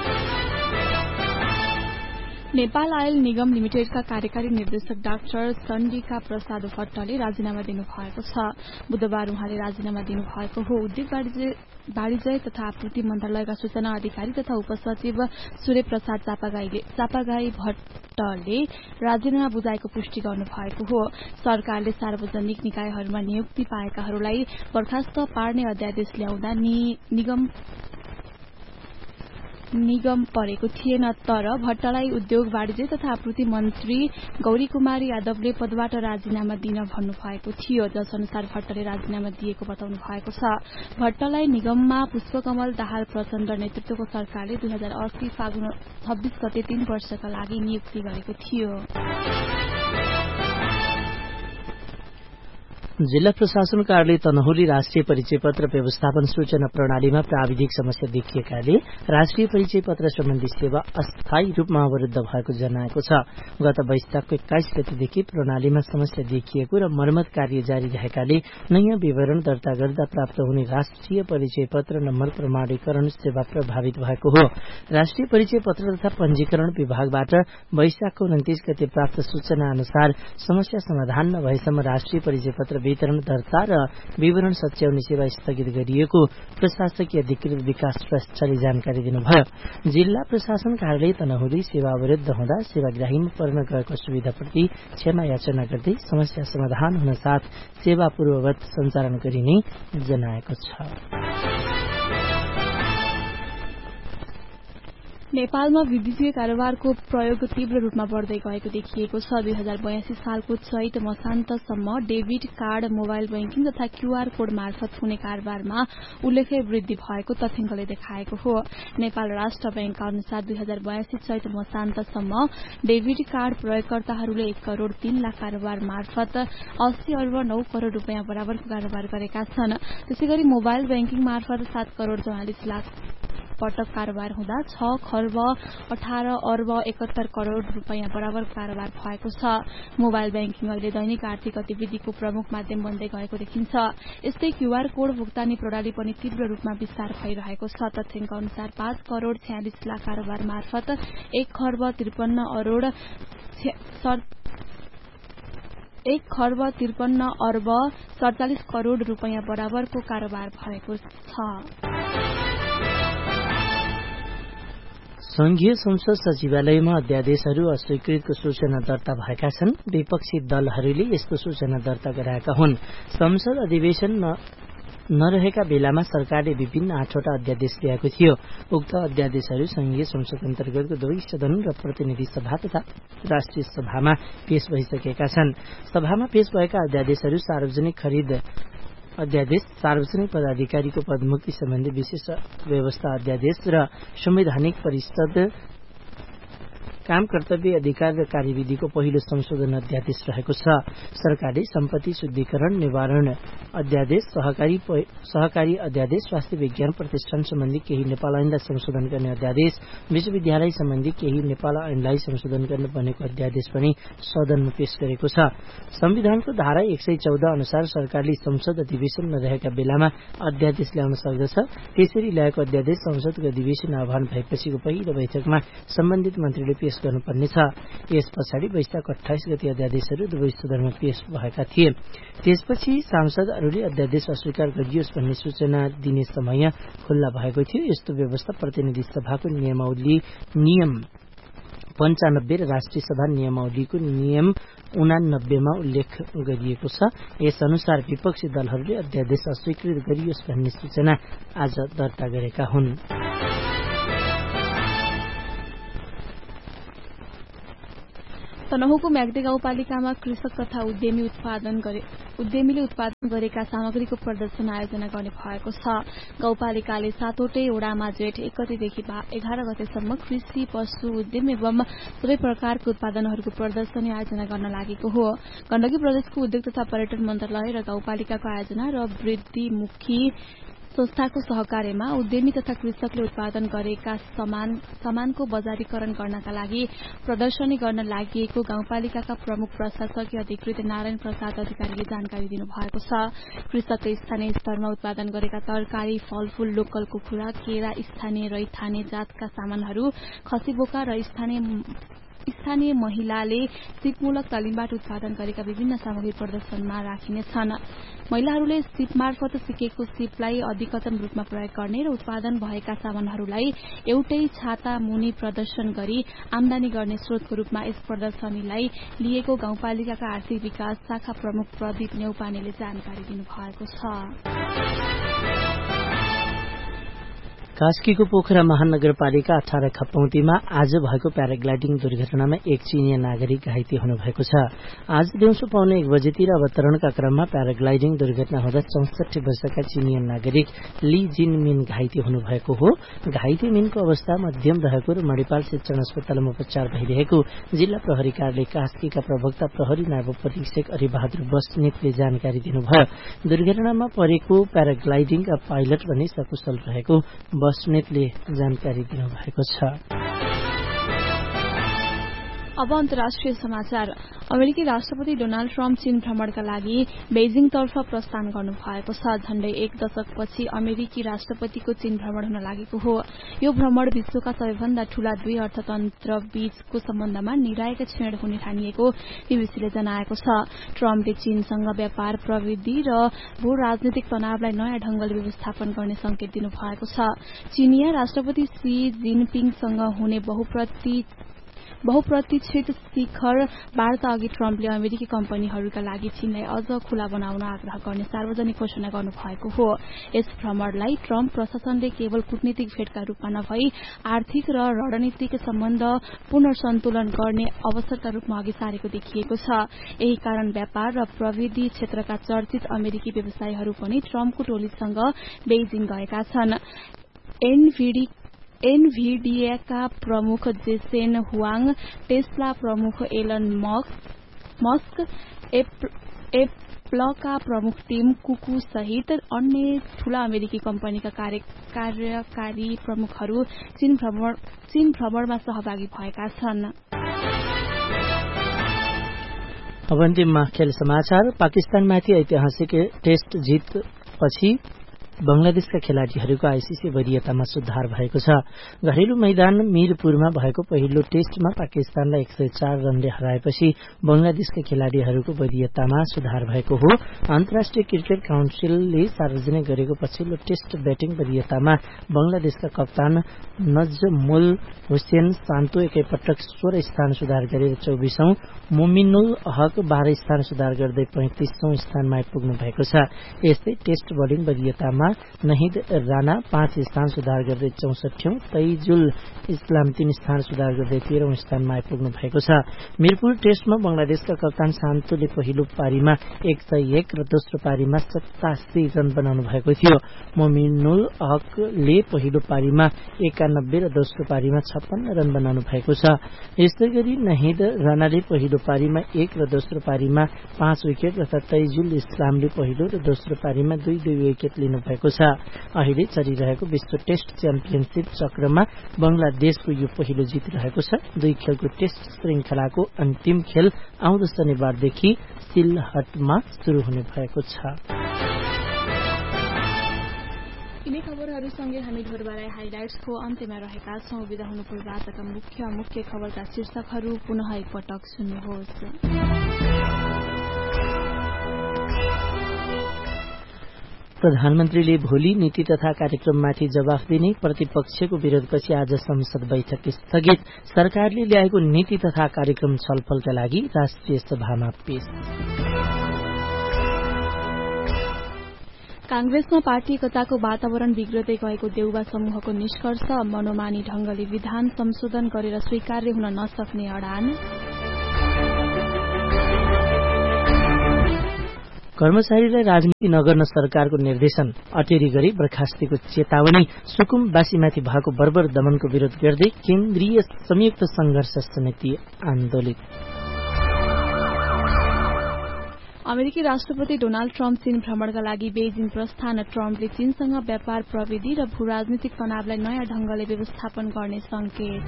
नेपाल आयल निगम लिमिटेडका कार्यकारी निर्देशक डाक्टर चण्डिका प्रसाद भट्टले राजीनामा दिनुभएको छ। बुधबार उहाँले राजीनामा दिनुभएको हो। उद्योग वाणिज्य तथा आपूर्ति मन्त्रालयका सूचना अधिकारी तथा उपसचिव सूर्य प्रसाद चापागाईले चापागाई भट्टले राजीनामा बुझाएको पुष्टि गर्नुभएको हो। सरकारले सार्वजनिक निकायहरूमा नियुक्ति पाएकाहरूलाई बर्खास्त पार्ने अध्यादेश ल्याउँदा निगम निगम परेको थिएन, तर भट्टलाई उद्योग वाणिज्य तथा आपूर्ति मन्त्री गौरी कुमारी यादवले पदबाट राजीनामा दिन भन्नुभएको थियो, जस अनुसार भट्टले राजीनामा दिएको बताउनु भएको छ। भट्टलाई निगममा पुष्पकमल दाहाल प्रचण्ड नेतृत्वको सरकारले दुई हजार असी फागुन छब्बीस गते तीन वर्षका लागि नियुक्ति गरेको थियो। जिल्ला प्रशासन कार्यालय तनहुली राष्ट्रिय परिचय पत्र व्यवस्थापन सूचना प्रणालीमा प्राविधिक समस्या देखिएकाले राष्ट्रिय परिचय पत्र सम्बन्धी सेवा अस्थायी रूपमा अवरुद्ध भएको जनाएको छ। गत वैशाखको एक्काइस गतेदेखि प्रणालीमा समस्या देखिएको र मर्मत कार्य जारी रहेकाले नयाँ विवरण दर्ता गर्दा प्राप्त हुने राष्ट्रिय परिचय पत्र नम्बर प्रमाणीकरण सेवा प्रभावित भएको हो। राष्ट्रिय परिचय पत्र तथा पंजीकरण विभागबाट वैशाखको उन्तीस गते प्राप्त सूचना अनुसार समस्या समाधान नभएसम्म राष्ट्रिय परिचय पत्र वितरण, दर्ता र विवरण सच्याउने सेवा स्थगित गरिएको प्रशासकीय अधिकृत विकास श्रेष्ठले जानकारी दिनुभयो। जिल्ला प्रशासन कार्यालय तनहुली सेवा अवरुद्ध हुँदा सेवाग्राहीमा पर्न गएको सुविधाप्रति क्षमा याचना गर्दै समस्या समाधान हुन साथ सेवा पूर्ववत सञ्चालन गरिने जनाएको छ। नेपालमा विद्युतीय कारोबारको प्रयोग तीव्र रूपमा बढ्दै गएको देखिएको छ। दुई हजार बयासी सालको चैत मसान्तसम्म डेबिट कार्ड, मोबाइल बैंकिङ तथा क्यूआर कोड मार्फत हुने कारोबारमा उल्लेख्य वृद्धि भएको तथ्याङ्कले देखाएको हो। नेपाल राष्ट्र बैंकका अनुसार दुई हजार बयासी चैत मसान्तसम्म डेबिट कार्ड प्रयोगकर्ताहरूले एक करोड़ तीन लाख कारोबार मार्फत अस्सी अर्ब नौ करोड़ रूपियाँ बराबरको कारोबार गरेका छन्। त्यसैगरी मोबाइल बैंकिङ मार्फत सात करोड़ चौवालिस लाख पटक कारोबार हुँदा छ खर्ब अठार अर्ब एकहत्तर करोड़ रूपियाँ बराबर कारोबार भएको छ। मोबाइल बैंकिङ अहिले दैनिक आर्थिक गतिविधिको प्रमुख माध्यम बन्दै गएको देखिन्छ। यस्तै क्यूआर कोड भुक्तानी प्रणाली पनि तीव्र रूपमा विस्तार भइरहेको छ। तथ्याङ्क अनुसार पाँच करोड़ छ्यालिस लाख कारोबार मार्फत एक खर्ब त्रिपन्न अरोड़ एक खर्ब त्रिपन्न अर्ब सड़चालिस करोड़ रूपियाँ बराबरको कारोबार भएको छ। संघीय संसद सचिवालयमा अध्यादेशहरू अस्वीकृतको सूचना दर्ता भएका छन्। विपक्षी दलहरूले यस्तो सूचना दर्ता गराएका हुन्। संसद अधिवेशन नरहेका बेलामा सरकारले विभिन्न आठवटा अध्यादेश ल्याएको थियो। उक्त अध्यादेशहरू संघीय संसद अन्तर्गतको दुवै सदन र प्रतिनिधि सभा तथा राष्ट्रिय सभामा पेश भइसकेका छन्। सभामा पेश भएका अध्यादेशहरू सार्वजनिक खरिद अध्यादेश, सार्वजनिक पदाधिकारीको पदमुक्ति सम्बन्धी विशेष व्यवस्था अध्यादेश र संवैधानिक परिषद काम कर्तव्य अधिकार र कार्यविधिको पहिलो संशोधन अध्यादेश रहेको छ। सरकारले सम्पत्ति शुद्धिकरण निवारण अध्यादेश, सहकारी सहकारी अध्यादेश, स्वास्थ्य विज्ञान प्रतिष्ठान सम्बन्धी केही नेपाल ऐनलाई संशोधन गर्ने अध्यादेश, विश्वविद्यालय सम्बन्धी केही नेपाल ऐनलाई संशोधन गर्न बनेको अध्यादेश पनि सदनमा पेश गरेको छ। संविधानको धारा एक सय चौध अनुसार सरकारले संसद अधिवेशन नरहेका बेलामा अध्यादेश ल्याउन सक्दछ। त्यसरी ल्याएको अध्यादेश संसदको अधिवेशन आह्वान भएपछिको पहिलो बैठकमा सम्बन्धित मन्त्रीले पेश गर्नुपर्नेछ। यस पछाडि वैशाख अठाइस गते अध्यादेशहरू दुवै सदनमा पेश भएका थिए। त्यसपछि सांसदहरूले अध्यादेश अस्वीकार गरियोस् भन्ने सूचना दिने समय खुल्ला भएको थियो। यस्तो व्यवस्था प्रतिनिधि सभाको नियमावली नियम पञ्चानब्बे र राष्ट्रिय सभा नियमावलीको नियम उनानब्बेमा उल्लेख गरिएको छ। यस अनुसार विपक्षी दलहरूले अध्यादेश अस्वीकृत गरियोस् भन्ने सूचना आज दर्ता गरेका हुन्। तनहुँको म्याग्दी गाउँपालिकामा कृषक तथा उद्यमी उत्पादन गरे उद्यमीले उत्पादन गरेका सामग्रीको प्रदर्शन आयोजना गर्ने भएको छ। गाउँपालिकाले सातवटै वडामा जेठ एक गतेदेखि एघार गतेसम्म कृषि, पशु, उद्यम एवं सबै प्रकारको उत्पादनहरूको प्रदर्शनी आयोजना गर्न लागेको हो। गण्डकी प्रदेशको उद्योग तथा पर्यटन मन्त्रालय र गाउँपालिकाको आयोजना र वृद्धिमुखी संस्थाको सहकार्यमा उद्यमी तथा कृषकले उत्पादन गरेका सामान सामानको बजारीकरण गर्नका लागि प्रदर्शनी गर्न लागि गाउँपालिकाका प्रमुख प्रशासकीय अधिकृत नारायण प्रसाद अधिकारीले जानकारी दिनुभएको छ। कृषकले स्थानीय स्तरमा उत्पादन गरेका तरकारी, फलफूल, लोकल कुखुरा, केरा, स्थानीय रैथाने जातका सामानहरू, खसी बोका र स्थानीय स्थानीय महिलाले सिपमूलक तालिमबाट उत्पादन गरेका विभिन्न सामग्री प्रदर्शनमा राखिनेछन्। महिलाहरूले सिप मार्फत सिकेको सिपलाई अधिकतम रूपमा प्रयोग गर्ने र उत्पादन भएका सामानहरूलाई एउटै छाता मुनि प्रदर्शन गरी आमदानी गर्ने स्रोतको रूपमा यस प्रदर्शनीलाई लिएको गाउँपालिकाका आर्थिक विकास शाखा प्रमुख प्रदीप नेउपानेले जानकारी दिनुभएको छ। कास्कीको पोखरा महानगरपालिका अठार खपौतीमा आज भएको प्याराग्लाइडिङ दुर्घटनामा एक चीनिया नागरिक घाइते हुनुभएको छ। आज दिउँसो पाउने एक बजेतिर अवतरणका क्रममा प्याराग्लाइडिङ दुर्घटना हुँदा चौसठी वर्षका चीनिया नागरिक ली जिन मिन घाइते हुनुभएको हो। घाइते मिनको अवस्था मध्यम रहेको र मणिपाल शिक्षण अस्पतालमा उपचार भइरहेको जिल्ला प्रहरी कार्यालय कास्कीका प्रवक्ता प्रहरी नायब परीक्षक हरिबहादुर बस्नेतले जानकारी दिनुभयो। दुर्घटनामा परेको प्याराग्लाइडिङका पाइलट भने सकुशल रहेको बस्नेतले जानकारी दिनुभएको छ। अब अन्तर्राष्ट्रिय समाचार। अमेरिकी राष्ट्रपति डोनाल्ड ट्रम्प चीन भ्रमणका लागि बेजिङतर्फ प्रस्थान गर्नु भएको छ। झण्डै एक दशकपछि अमेरिकी राष्ट्रपतिको चीन भ्रमण हुन लागेको हो। यो भ्रमण विश्वका सबैभन्दा ठूला दुई अर्थतन्त्र बीचको सम्बन्धमा निर्णायक क्षण हुने ठानिएको बीबीसीले जनाएको छ। ट्रम्पले चीनसँग व्यापार, प्रविधि र भू राजनीतिक तनावलाई नयाँ ढंगले व्यवस्थापन गर्ने संकेत दिनुभएको छ। चीनिया राष्ट्रपति सी जिनपिङसँग हुने बहुप्रति बहुप्रतीक्षित शिखर वार्ता अघि ट्रम्पले अमेरिकी कम्पनीहरूका लागि चीनलाई अझ खुला बनाउन आग्रह गर्ने सार्वजनिक घोषणा गर्नुभएको हो। यस भ्रमणलाई ट्रम्प प्रशासनले केवल कूटनीतिक भेटका रूपमा नभई आर्थिक र रणनीतिक सम्बन्ध पुनर्सन्तुलन गर्ने अवसरका रूपमा अघि सारेको देखिएको छ। यही कारण व्यापार र प्रविधि क्षेत्रका चर्चित अमेरिकी व्यवसायीहरू पनि ट्रम्पको टोलीसँग बेजिङ गएका छन्। एनभिडी एनभिडियाका प्रमुख जेसेन हुआङ, टेस्ला प्रमुख एलन मस्क, एप्पलका प्रमुख टिम कुकु सहित अन्य ठूला अमेरिकी कम्पनीका कार्यकारी प्रमुखहरू चीन भ्रमण चीन भ्रमणमा सहभागी भएका छन्। अब अन्तिममा खेल समाचार। पाकिस्तानमाथि ऐतिहासिक टेस्ट जितपछि बंगलादेशका खेलाड़ीहरूको आईसीसी वरियतामा सुधार भएको छ। घरेलु मैदान मीरपुरमा भएको पहिलो टेस्टमा पाकिस्तानलाई एक सय चार रनले हराएपछि बंगलादेशका खेलाड़ीहरूको वरियतामा सुधार भएको हो। अन्तर्राष्ट्रिय क्रिकेट काउन्सिलले सार्वजनिक गरेको पछिल्लो टेस्ट ब्याटिङ वरियतामा बंगलादेशका कप्तान नजमुल हुसेन शान्तो एकैपटक सोह्र स्थान सुधार गरेर चौबिसौं, मोमिनुल हक बाह्र स्थान सुधार गर्दै पैंतिसौं स्थानमा आइपुग्नु भएको छ। यस्तै टेस्ट बोलिङ वरियतामा नहिद राणा पाँच स्थान सुधार गर्दै चौसठौं, तैजुल इस्लाम तीन स्थान सुधार गर्दै तेह्रौं स्थानमा आइपुग्नु भएको छ। मिरपुर टेस्टमा बंगलादेशका कप्तान शान्तोले पहिलो पारीमा एक सय एक र दोस्रो पारीमा सतासी रन बनाउनु भएको थियो। मोमिनुल हकले पहिलो पारीमा एकानब्बे र दोस्रो पारीमा छप्पन्न रन बनाउनु भएको छ। यस्तै गरी नहिद राणाले पहिलो पारीमा एक र दोस्रो पारीमा पाँच विकेट तथा तैजुल इस्लामले पहिलो र दोस्रो पारीमा दुई दुई विकेट लिनु भएको छ। अहिले चलिरहेको विश्व टेस्ट च्याम्पियनशीप चक्रमा बंगलादेशको यो पहिलो जित रहेको छ। दुई खेलको टेस्ट श्रृंखलाको अन्तिम खेल आउँदो शनिबारदेखि सिलहटमा शुरू हुने भएको छ। यिनै खबरहरूसँग सँगै हामी ढोरबाराई हाइलाइट्सको अन्त्यमा रहेका छौं। बिदा हुनु पूर्व आजका मुख्य मुख्य खबरका शीर्षकहरू पुनः एकपटक सुन्नुहोस्। प्रधानमन्त्रीले भोलि नीति तथा कार्यक्रममाथि जवाफ दिने, प्रतिपक्षको विरोधपछि आज संसद बैठक स्थगित, सरकारले ल्याएको नीति तथा कार्यक्रम छलफलका लागि राष्ट्रिय सभामा पेश। कांग्रेसमा पार्टी एकताको वातावरण बिग्रदै गएको देउबा समूहको निष्कर्ष, मनोमानी ढंगले विधान संशोधन गरेर स्वीकार्य हुन नसक्ने अडान। कर्मचारीलाई राजनीति नगर्न सरकारको निर्देशन, अटेरी गरी बर्खास्तीको चेतावनी, सुकुमवासीमाथि भएको बर्बर दमनको विरोध गर्दै केन्द्रीय संयुक्त संघर्ष समिति आन्दोलित। अमेरिकी राष्ट्रपति डोनाल्ड ट्रम्प चीन भ्रमणका लागि बेजिङ प्रस्थान, ट्रम्पले चीनसँग व्यापार प्रविधि र भू राजनीतिक तनावलाई नयाँ ढंगले व्यवस्थापन गर्ने संकेत।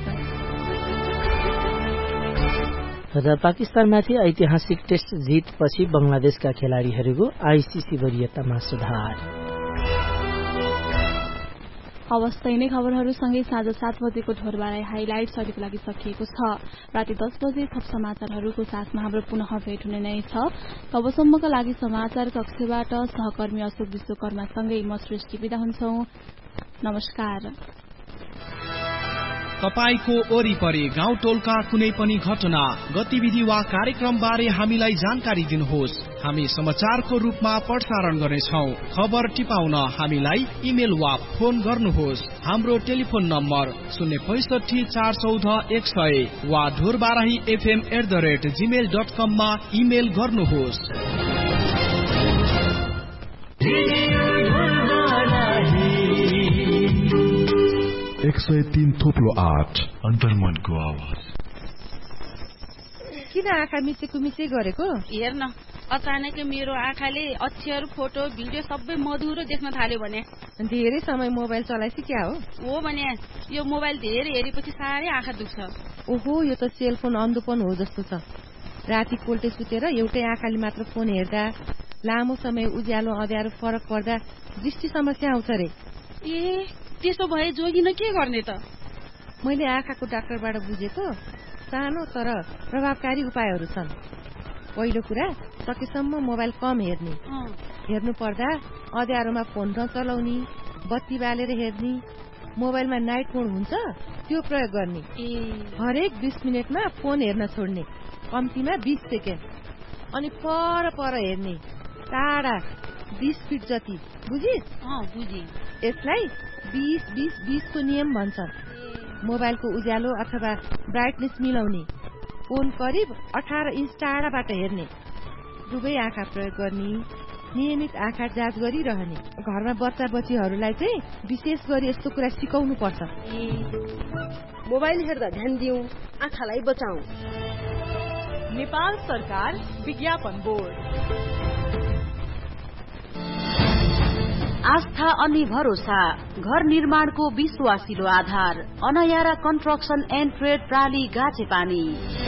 र पाकिस्तानमाथि ऐतिहासिक टेस्ट जितपछि बंगलादेशका खेलाड़ीहरूको आईसीसी वरियतामा सुधार। हवस्, यिनै खबरहरूसँगै साँझ सात बजेको ढोरबाराई हाइलाइट्स अहिलेको लागि सकिएको छ। राति दस बजे थप समाचारहरूको साथमा हाम्रो पुनः भेट हुने नै छ। तबसम्मका लागि समाचार कक्षबाट सहकर्मी अशोक विश्वकर्मासँगै म सृष्टि बिदा हुन्छौं। नमस्कार। तपाईको वरिपरि गाउँ टोलका कुनै पनि घटना, गतिविधि वा कार्यक्रम बारे हामीलाई जानकारी दिनुहोस्। हामी समाचारको रूपमा प्रसारण गर्नेछौं। खबर टिपाउन हामीलाई इमेल वा फोन गर्नुहोस्। हाम्रो टेलिफोन नम्बर शून्य पैसठी चार चौध एक सय वा Dhorbarahi FM at the rate Gmail dot कम मा इमेल गर्नुहोस्। एक सय तीन थोप्लो आठ अन्तर्मनको आवाज। किन आँखा मिचेको मिचे गरेको? हेर्न, अचानक मेरो आँखाले अक्षर, फोटो, भिडियो सबै मधुरो देख्न थाल्यो भने। धेरै समय मोबाइल चलाएपछि क्या हो? हो भने यो मोबाइल धेरै हेरेपछि साह्रै आँखा दुख्छ। ओहो, यो त सेलफोन अन्धोपन हो जस्तो छ। राति कोल्टे सुतेर एउटै आँखाले मात्र फोन हेर्दा, लामो समय उज्यालो अँध्यारो फरक पर्दा दृष्टि समस्या आउँछ रे। ए, त्यसो भए जोगिन के गर्ने त? मैले आँखाको डाक्टरबाट बुझेको सानो तर प्रभावकारी उपायहरू छन्। पहिलो कुरा, सकेसम्म मोबाइल कम हेर्ने, हेर्नु पर्दा अँध्यारोमा फोन नचलाउने, बत्ती बालेर हेर्ने, मोबाइलमा नाइट मोड हुन्छ त्यो प्रयोग गर्ने, हरेक बीस मिनटमा फोन हेर्न छोड्ने, कम्तीमा बीस सेकेन्ड, अनि पर पर हेर्ने, टाढा बीस फिट जति। बुझिस्? बुझी। यसलाई बीस बीस बीस को नियम भन्छ। मोबाइलको उज्यालो अथवा ब्राइटनेस मिलाउने, फोन करिब अठार इंच टाढाबाट हेर्ने, दुवै आँखा प्रयोग गर्ने, नियमित आँखा जाँच गरिरहने। घरमा बच्चा बच्चीहरूलाई चाहिँ विशेष गरी यस्तो कुरा सिकाउनु पर्छ। मोबाइल हेर्दा ध्यान दिउँ, आँखालाई बचाऊ। नेपाल सरकार विज्ञापन बोर्ड। आस्था अनि भरोसा, घर निर्माणको विश्वासिलो आधार, अनयारा कन्स्ट्रक्सन एन्ड ट्रेड प्राली गाछेपानी।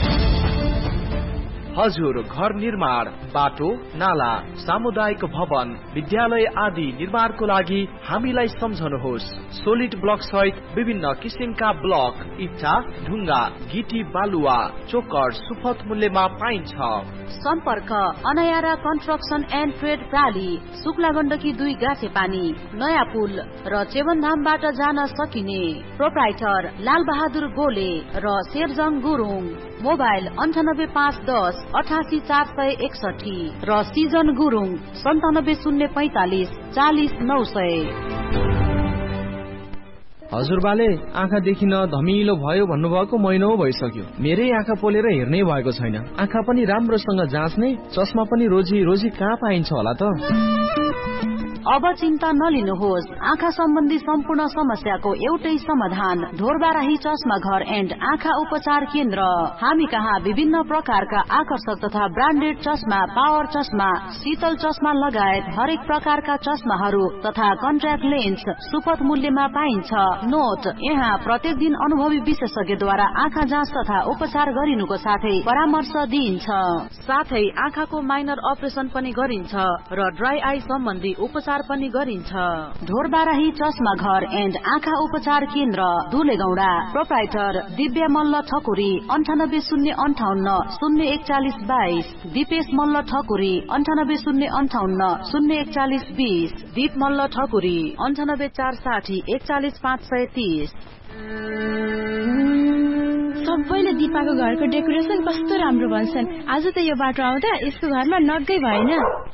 हजुर, घर निर्माण, बाटो, नाला, सामुदायिक भवन, विद्यालय आदि निर्माणको लागि हामीलाई सम्झनुहोस्। सोलिड ब्लक सहित विभिन्न किसिमका ब्लक, इट्टा, ढुङ्गा, गिटी, बालुवा, चोकर सुपथ मूल्यमा पाइन्छ। सम्पर्क अनयारा construction and trade प्राली, Shukla Gandaki दुई गाछे पानी, नयाँ पुल र चेवनधामबाट जान सकिने। प्रोप्राइटर लाल बहादुर गोले र शेरजङ गुरुङ। मोबाइल अन्ठानब्बे पाँच दस अठासी चार सय एकसठी र सिजन गुरुङ सन्तानब्बे शून्य पैंतालिस चालिस नौ सय। हजुरबाले आँखा देखिन धमिलो भयो भन्नुभएको महिनौ भइसक्यो। मेरै आँखा पोलेर हेर्नै भएको छैन। आँखा पनि राम्रोसँग जाँच्ने, चस्मा पनि रोजी रोजी कहाँ पाइन्छ होला त? अब चिन्ता नलिनुहोस्। आँखा सम्बन्धी सम्पूर्ण समस्याको एउटै समाधान, ढोरबाराही चस्मा घर एन्ड आँखा उपचार केन्द्र। हामी कहाँ विभिन्न प्रकारका आकर्षक तथा ब्रान्डेड चस्मा, पावर चस्मा, शीतल चस्मा लगायत हरेक प्रकारका चस्माहरू तथा कन्ट्याक्ट लेन्स सुपथ मूल्यमा पाइन्छ। नोट, यहाँ प्रत्येक दिन अनुभवी विशेषज्ञद्वारा आँखा जाँच तथा उपचार गरिनुको साथै परामर्श दिइन्छ। साथै आँखाको माइनर अपरेसन पनि गरिन्छ र ड्राई आई सम्बन्धी उपचार उपचार पनि गरिन्छ। ढोरबाराही चस्मा घर एन्ड आँखा उपचार केन्द्र दुलेगौडा। प्रोप्राइटर दिव्या मल्ल ठकुरी अन्ठानब्बे शून्य अन्ठाउन्न शून्य एकचालिस बाइस। दिपेश मल्ल ठकुरी अन्ठानब्बे शून्य अन्ठाउन्न शून्य एकचालिस बीस। दीप मल्ल ठकुरी अन्ठानब्बे चार साठी एकचालिस पाँच सय तीस। सबैले दिपाको घरको डेकोरेसन कस्तो राम्रो भन्छन्। आज त यो बाटो आउँदा यसको घरमा नगै भएन।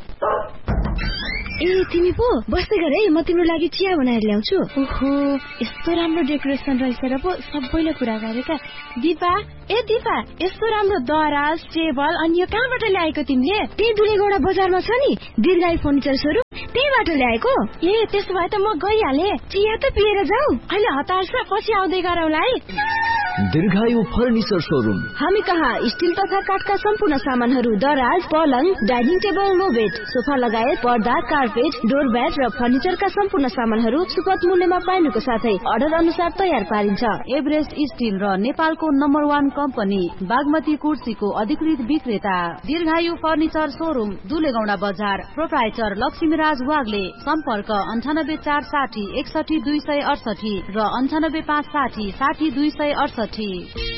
ए तिमी पो बस्दै गर है, म तिम्रो लागि चिया बनाएर ल्याउँछु। ओहो यस्तो राम्रो डेकोरेसन रहेछ र पो सबैले कुरा गरेका। दिपा ए दिपा यस्तो राम्रो दराज टेबल अनि यो कहाँबाट ल्याएको तिमीले? त्यही दुलेगौडा बजारमा छ नि दीर्घायु फर्निचर सोरुम, त्यहीबाट ल्याएको। ए त्यसो भए त म गइहाले। चिया त पिएर जाऊ। अहिले हतार छ, पछि आउँदै गरौँला है। दीर्घायु फर्निचर सोरुम। हामी कहाँ स्टिल तथा काठका सम्पूर्ण सामानहरू, दराज, पलङ, डाइनिङ टेबल, लोबेट, सोफा लगायत पर्दा, कार्पेट, डोरब्याट र फर्निचरका सम्पूर्ण सामानहरू सुपथ मूल्यमा पाइनुको साथै अर्डर अनुसार तयार पारिन्छ। एभरेस्ट स्टिल र नेपालको नम्बर वान कम्पनी बागमती कुर्सीको अधिकृत विक्रेता दीर्घायु फर्निचर सोरुम दुलेगौडा बजार। प्रोप्राइटर लक्ष्मीराज वाग्ले। सम्पर्क अन्ठानब्बे चार साठी एकसठी दुई सय अडसठी र अन्ठानब्बे पाँच साठी साठी दुई सय अडसठी।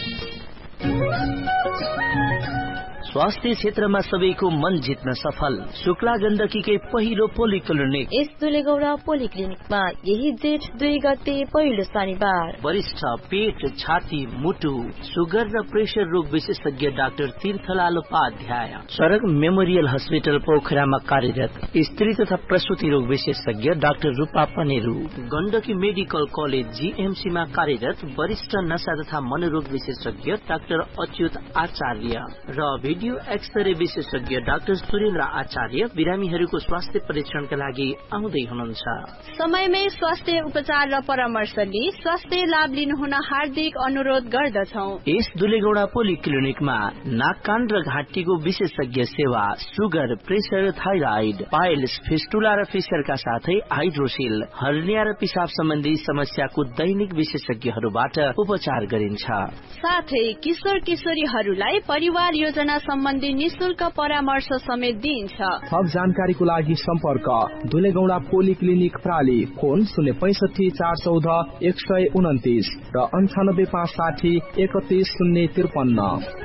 स्वास्थ्य क्षेत्रमा सबैको मन जित्न सफल शुक्ला गण्डकीकै पहिलो पोलिक्लिनिक। यस दुलेगौडा पोलिक्लिनिकमा यही जेठ दुई गते पहिलो शनिबार वरिष्ठ पेट छाती मुटु सुगर र प्रेसर रोग विशेषज्ञ डाक्टर तीर्थलाल उपाध्याय। सडक मेमोरियल हस्पिटल पोखरामा कार्यरत स्त्री तथा प्रसूति रोग विशेषज्ञ डाक्टर रूपा Paneru. Gandaki medical college GMC मा कार्यरत वरिष्ठ नशा तथा मनोरोग विशेषज्ञ डाक्टर अच्युत आचार्य र भिडियो एक्सरे विशेषज्ञ डाक्टर सुरेन्द्र आचार्य बिरामीहरूको स्वास्थ्य परीक्षणका लागि आउँदै हुनुहुन्छ। समयमै स्वास्थ्य उपचार र परामर्श लिई स्वास्थ्य लाभ लिनु हुन हार्दिक अनुरोध गर्दछौ। यस दुलेगौडा पोलिक्लिनिकमा नाक कान र घाँटीको विशेषज्ञ सेवा, sugar, pressure, thyroid, piles, fistula र फिसरका साथै हाइड्रोसिल, हर्निया र पिसाब सम्बन्धी समस्याको दैनिक विशेषज्ञहरूबाट उपचार गरिन्छ। साथै किशोर किशोरीहरूलाई परिवार योजना सम्बन्धी निशुल्क परामर्श समेत दिइन्छ। थप जानकारीको लागि सम्पर्क दुलेगौडा पोलिक्लिनिक प्राली। फोन शून्य पैसठी चार चौध एक सय उन्तिस र अन्ठानब्बे पाँच साठी एकतिस शून्य त्रिपन्न।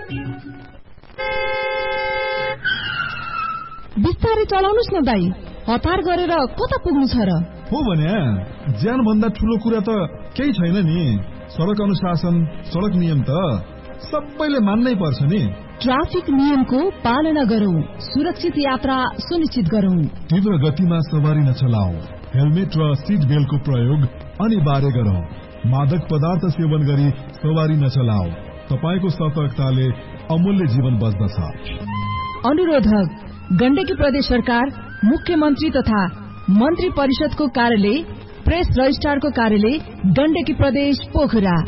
बिस्तारै चलाउनुस् न दाई, हतार गरेर कता पुग्नु छ र? हो भने ज्यान भन्दा ठुलो कुरा त केही छैन नि। सडक अनुशासन, सडक नियम त सबैले मान्नै पर्छ नि। ट्राफिक नियमको पालना गरौं, सुरक्षित यात्रा सुनिश्चित गरौं। तीव्र गतिमा सवारी नचलाऊ, हेलमेट र सीट बेल्टको प्रयोग अनिवार्य गरौं। मादक पदार्थ सेवन गरी सवारी नचलाऊ, तपाईको सतर्कताले अमूल्य जीवन बच्दछ। अनुरोधक गण्डकी प्रदेश सरकार, मुख्यमन्त्री तथा मन्त्री परिषदको कार्यालय, प्रेस रजिस्ट्रारको कार्यालय, गण्डकी प्रदेश पोखरा।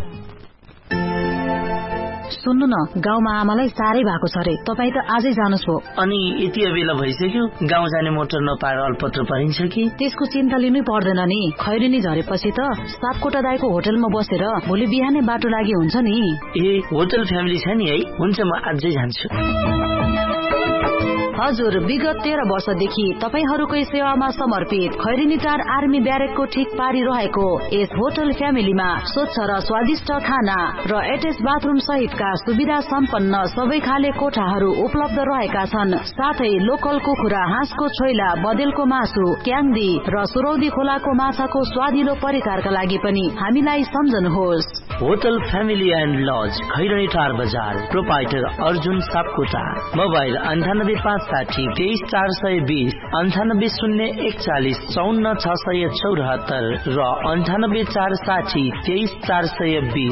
सुन्नु न, गाउँमा आमालाई साह्रै भएको छ रे, तपाईँ त आजै जानुहोस् हो। अनि यति बेला भइसक्यो, गाउँ जाने मोटर नपाएर अल्पत्र परिन्छ कि? त्यसको चिन्ता लिनै पर्दैन नि। खैरेनी झरेपछि त सापकोटा दाईको होटलमा बसेर भोलि बिहानै बाटो लागि हुन्छ नि। ए होटल फ्यामिली छ नि है? हुन्छ, म आजै जान्छु। हजुर, विगत तेह्र वर्षदेखि तपाईहरूकै सेवामा समर्पित खैरेनीटार आर्मी ब्यारेकको ठिक पारी रहेको यस होटल फ्यामिलीमा स्वच्छ र स्वादिष्ट खाना र एटेच बाथरूम सहितका सुविधा सम्पन्न सबै खाले कोठाहरू उपलब्ध रहेका छन्। साथै लोकल कुखुरा, हाँसको छोइला, बदेलको मासु, क्याङ्दी र सुरौदी खोलाको माछाको स्वादिलो परिकारका लागि पनि हामीलाई सम्झनुहोस्। होटल फ्यामिली एन्ड लज, खैरेनीटार बजार। प्रोपाइटर अर्जुन सापकोटा। मोबाइल अन्ठानब्बे पाँच साठी तेइस चार सय बीस, अन्ठानब्बे शून्य एकचालिस चौन्न छ सय चौरात्तर र अन्ठानब्बे चार साठी तेइस चार सय बीस।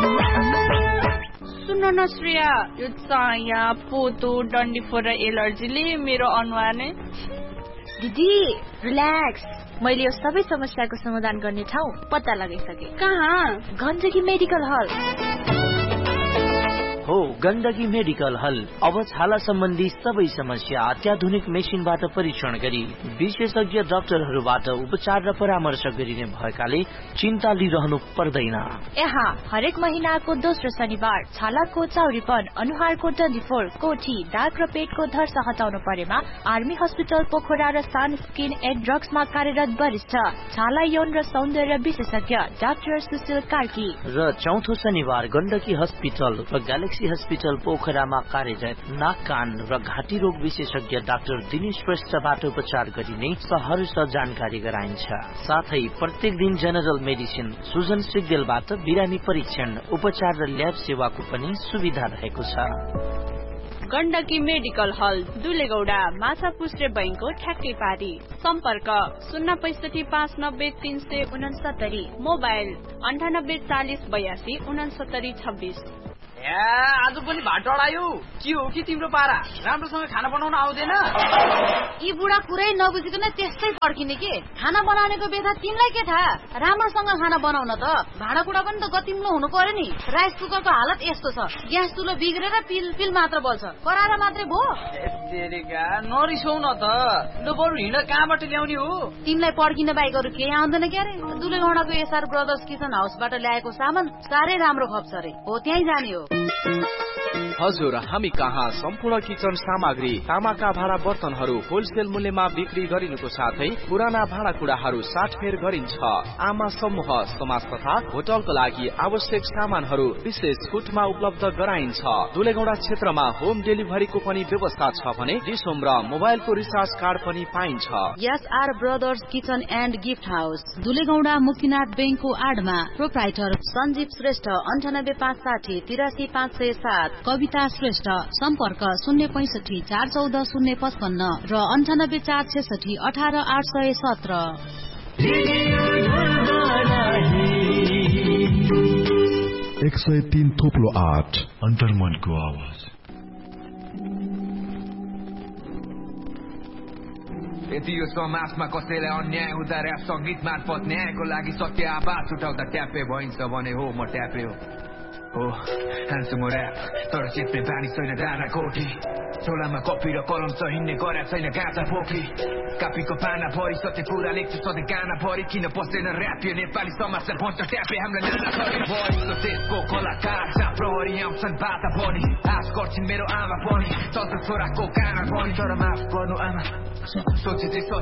सुन न श्रेया, यो चाया पोतो डन्डीफोर र एलर्जीले मेरो अनुहार नै। दिदी रिल्याक्स, मैले यो सबै समस्याको समाधान गर्ने ठाउँ पत्ता लगाइसके। कहाँ? गण्डकी मेडिकल हल। हो गण्डकी मेडिकल हल। अब छाला सम्बन्धी सबै समस्या अत्याधुनिक मेसिनबाट परीक्षण गरी विशेषज्ञ डाक्टरहरूबाट उपचार र परामर्श गरिने भएकाले चिन्ता लिइरहनु पर्दैन। यहाँ हरेक महिनाको दोस्रो शनिबार छालाको चाउरीपन, अनुहारको डन्डीफोर, कोठी, दाग र पेटको धर्सा हटाउनु परेमा आर्मी हस्पिटल पोखरा र सान स्किन एन्ड ड्रग्समा कार्यरत वरिष्ठ छाला यौन र सौन्दर्य विशेषज्ञ डाक्टर सुशील कार्की। र चौथो शनिबार गण्डकी हस्पिटल र ग्यालेक्सी हस्पिटल पोखरामा कार्यरत नाक कान र घाँटी रोग विशेषज्ञ डाक्टर दिनेश श्रेष्ठबाट उपचार गरिने सहर्ष जानकारी गराइन्छ। साथै प्रत्येक दिन जेनरल मेडिसिन सुजन सिग्देलबाट बिरामी परीक्षण, उपचार र ल्याब सेवाको पनि सुविधा रहेको छ। गण्डकी मेडिकल हल दुलेगौडा माछा पुस्रे बैंकको ठ्याक्कै पारी। सम्पर्क शून्य पैसठी पाँच नब्बे तीन सय उनसत्तरी, मोबाइल अन्ठानब्बे चालिस बयासी उनसत्तरी छब्बीस। आज पनि भात डढायो के हो कि तिम्रो पारा? राम्रोसँग खाना बनाउन आउँदैन? यी बुढा कुरै नबुझिकन त्यस्तै पड्किने के? खाना बनाउनेको बेथा तिमीलाई के थाहा? राम्रोसँग खाना बनाउन त भाँडाकुँडा पनि त गतिम्लो हुनु पर्यो नि। राइस कुकरको हालत यस्तो छ, ग्यास चुलो बिग्रेर पिल पिल मात्र बल्छ, कराएर मात्रै भो। नरिसौ न त, ल बरु हिँड कहाँबाट ल्याउने हो? तिमीलाई पड्किन बाहेक अरू केही आउँदैन क्यारे? दुलेगौडाको एसआर ब्रदर्स किचन हाउसबाट ल्याएको सामान साह्रै राम्रो खप्छ रे, हो त्यहीँ जाने हो। हजुर, हामी कहाँ सम्पूर्ण किचन सामग्री, तामाका भाँडा बर्तनहरू होलसेल मूल्यमा बिक्री गरिनुको साथै पुराना भाँडाकुँडाहरू साटफेर गरिन्छ। आमा समूह, समाज तथा होटलको लागि आवश्यक सामानहरू विशेष छुटमा उपलब्ध गराइन्छ। दुलेगौडा क्षेत्रमा होम डेलिभरीको पनि व्यवस्था छ भने डिसोम र मोबाइलको रिचार्ज कार्ड पनि पाइन्छ। SR brothers kitchen and gift house, दुलेगौडा Muktinath बैंकको आडमा। प्रोप्राइटर सञ्जीव श्रेष्ठ, अन्ठानब्बे पाँच साठी तिरासी पाँच सय सात। कविता श्रेष्ठ, सम्पर्क शून्य पैसठी चार चौध शून्य पचपन्न र अन्ठानब्बे चार छेसठी अठार आठ सय सत्र। एक सय तीन थोप्लो आठ अन्तर्मनको आवाज। यदि यो समाजमा कसैलाई अन्याय हुँदा र्याप संगीत मार्फत न्यायको लागि सत्य आवाज उठाउँदा ट्यापे भइन्छ भने हो म ट्यापे हो हो हान्छु म र्याप, तर चेप्ने बानी छैन दाना कोठी। झोलामा कपी र कलम छ, हिँड्ने गरा छैन गाँजा पोखी। कापीको पाना भरि सत्य कुरा लेख्छु सधैँ गाना भरि। किन बसेन र्याप यो नेपाली समाजलाई भन्छ ट्यापे हामीलाई नाना छरे। भरिको देशको कलाकार जहाँ प्रहरी आउँछन् बाधा पनि आश गर्छिन् मेरो आमा पनि चल्छ छोराको काना पनि। तर माफ गर्नु आमा, सोचे